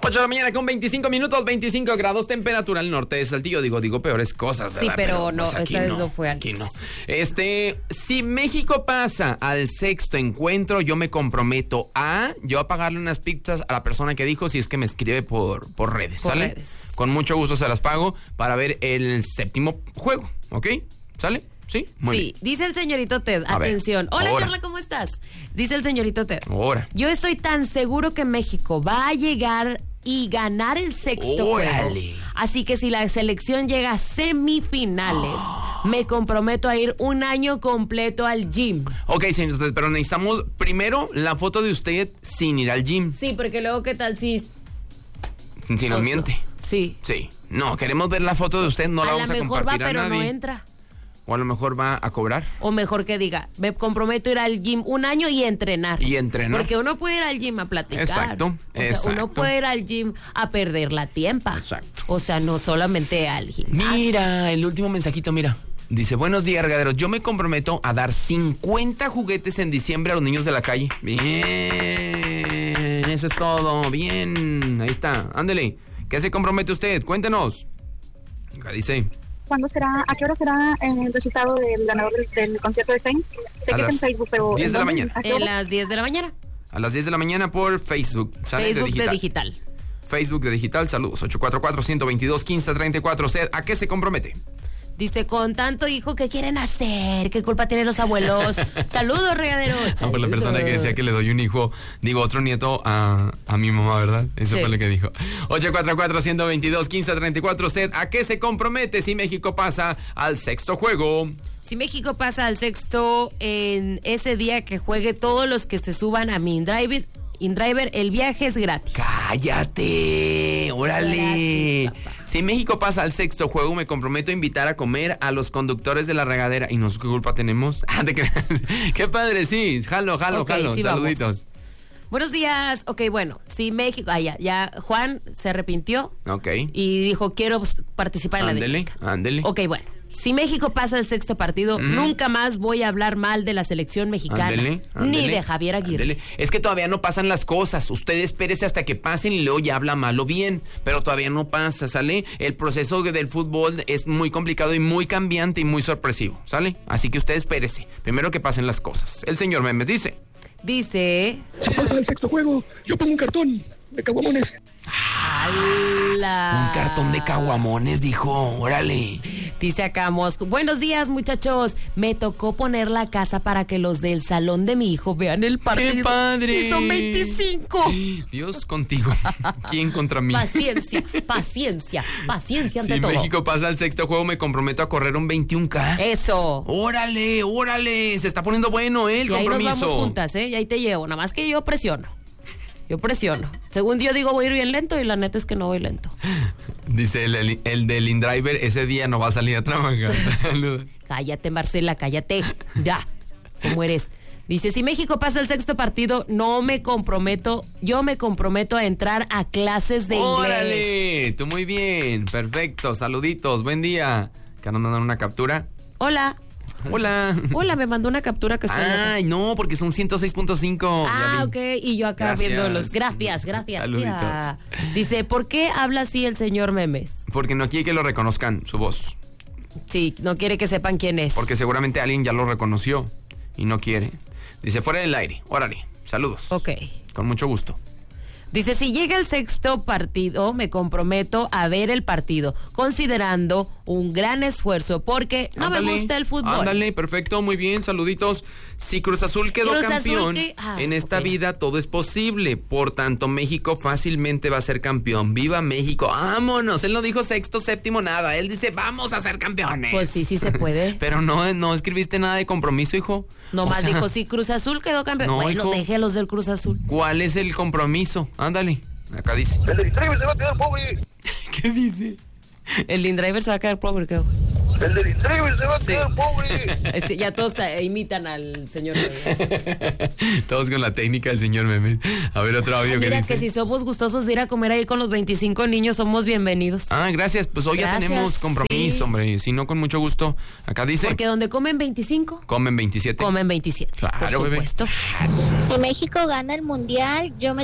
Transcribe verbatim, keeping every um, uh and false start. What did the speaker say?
ocho de la mañana con veinticinco minutos, veinticinco grados, temperatura al norte de Saltillo. Digo, digo, peores cosas, ¿verdad? Sí, pero, pero no, pues aquí esta vez no, no fue antes. aquí no. Este, si México pasa al sexto encuentro, yo me comprometo a, yo a pagarle unas pizzas a la persona que dijo, si es que me escribe por, por redes, Por ¿sale? redes. Con mucho gusto se las pago para ver el séptimo juego, ¿ok? ¿Sale? Sí, muy sí, bien. dice el señorito Ted, A ver, atención. Hola, ahora. Carla, ¿cómo estás? Dice el señorito Ted. Ahora. Yo estoy tan seguro que México va a llegar y ganar el sexto Órale. juego. Así que si la selección llega a semifinales, me comprometo a ir un año completo al gym. Ok, señor, pero necesitamos primero la foto de usted sin ir al gym. Sí, porque luego, ¿qué tal si...? Si nos Oso. miente. Sí. Sí. No, queremos ver la foto de usted, no la a vamos lo a mejor va, compartir a pero no nadie. entra. O a lo mejor va a cobrar. O mejor que diga, me comprometo a ir al gym un año y entrenar. Y entrenar. Porque uno puede ir al gym a platicar. Exacto, O sea, exacto. uno puede ir al gym a perder la tiempa. Exacto. O sea, no solamente al gimnasio. Mira, el último mensajito, mira. Dice, buenos días, regaderos. Yo me comprometo a dar cincuenta juguetes en diciembre a los niños de la calle. Bien, eso es todo. Bien, ahí está. Ándele. ¿Qué se compromete usted? Cuéntenos. Acá dice. ¿Cuándo será, a qué hora será el resultado del ganador del, del concierto de Zayn? Sé A que es las en Facebook, pero... diez ¿en de la dónde? mañana. ¿A qué En hora? las diez de la mañana. A las diez de la mañana por Facebook. ¿Sale? Facebook de de digital. digital. Facebook de digital. Saludos. ocho cuatro cuatro, uno dos dos, uno cinco tres cuatro. ¿Usted a qué se compromete? Dice, con tanto hijo, ¿qué quieren hacer? ¿Qué culpa tienen los abuelos? Saludos, regaderos. Ah, por la persona que decía que le doy un hijo, digo, otro nieto a, a mi mamá, ¿verdad? Eso Sí. fue lo que dijo. ocho cuatro cuatro, uno dos dos, uno cinco tres cuatro. ¿Usted a qué se compromete si México pasa al sexto juego? Si México pasa al sexto, en ese día que juegue todos los que se suban a mi InDriver, InDriver, el viaje es gratis. ¡Cállate! ¡Órale! Gratis, papá. Si México pasa al sexto juego, me comprometo a invitar a comer a los conductores de la regadera. ¿Y nosotros qué culpa tenemos? Ah, te creas. ¡Qué padre! Sí, jalo, jalo, Ok, jalo. sí, Saluditos. Buenos días. Ok, bueno, si México... Ah, ya, ya Juan se arrepintió Ok. y dijo, quiero pues, participar en la Ándele, dinámica. ándele. Ok, bueno. Si México pasa al sexto partido, nunca más voy a hablar mal de la selección mexicana. Ándele, ni ándele, de Javier Aguirre. ándele. Es que todavía no pasan las cosas. Usted espérese hasta que pasen y luego ya habla mal o bien. Pero todavía no pasa, ¿sale? El proceso del fútbol es muy complicado y muy cambiante y muy sorpresivo, ¿sale? Así que usted espérese. Primero que pasen las cosas. El señor Memes dice. Dice... Si pasa el sexto juego, yo pongo un cartón de caguamones. ¡Hala! Un cartón de caguamones, dijo. Órale. Dice acá Mosco. Buenos días, muchachos. Me tocó poner la casa para que los del salón de mi hijo vean el partido. ¡Qué padre! Y son veinticinco. Dios contigo. ¿Quién contra mí? Paciencia, paciencia, paciencia ante Si todo. México pasa al sexto juego, me comprometo a correr un veintiún K. Eso. Órale, órale. Se está poniendo bueno, ¿eh? El Y ahí nos compromiso. vamos juntas, ¿eh? Y ahí te llevo. Nada más que yo presiono. Yo presiono. Según yo digo, voy a ir bien lento y la neta es que no voy lento. Dice el, el, el del InDriver, ese día no va a salir a trabajar. Saludos. Cállate, Marcela, cállate. Ya. ¿Cómo eres? Dice, si México pasa el sexto partido, no me comprometo, yo me comprometo a entrar a clases de inglés. ¡Órale! Tú muy bien. Perfecto. Saluditos. Buen día. ¿Que nos mandan una captura? Hola. Hola. Hola, me mandó una captura que estoy Ay, no, porque son ciento seis punto cinco. Ah, ok, y yo acá Gracias. viendo los... Gracias, gracias. Saluditos. tía. Dice, ¿por qué habla así el señor Memes? Porque no quiere que lo reconozcan, su voz. Sí, no quiere que sepan quién es. Porque seguramente alguien ya lo reconoció y no quiere. Dice, fuera del aire. Órale. Saludos. Ok. Con mucho gusto. Dice, si llega el sexto partido, me comprometo a ver el partido, considerando un gran esfuerzo, porque no Ándale, me gusta el fútbol. Ándale, perfecto, muy bien, saluditos. Si Cruz Azul quedó Cruz Azul campeón, que- ah, en esta ok. vida todo es posible. Por tanto, México fácilmente va a ser campeón. ¡Viva México! ¡Vámonos! Él no dijo sexto, séptimo, nada. Él dice, vamos a ser campeones. Pues sí, sí se puede. Pero no, no escribiste nada de compromiso, hijo. Nomás O sea, dijo, si Cruz Azul quedó campeón. No, bueno, hijo. déjelos del Cruz Azul. ¿Cuál es el compromiso? Ándale, acá dice. El del InDriver se va a quedar pobre. ¿Qué dice? El InDriver se va a quedar pobre, creo. El del InDriver se va a quedar pobre. Este, ya todos eh, imitan al señor Memes. Todos con la técnica del señor Memes. A ver, otro audio que Mira dice. que si somos gustosos de ir a comer ahí con los veinticinco niños, somos bienvenidos. Ah, gracias. Pues hoy Gracias, ya tenemos compromiso, sí. hombre. Si no, con mucho gusto. Acá dice. Porque donde comen veinticinco, Comen veintisiete. comen veintisiete. Claro, por bebé. supuesto. Si México gana el mundial, yo me